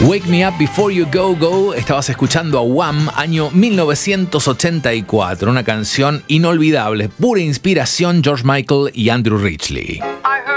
Wake Me Up Before You Go Go. Estabas escuchando a Wham, año 1984, una canción inolvidable, pura inspiración George Michael y Andrew Ridgeley.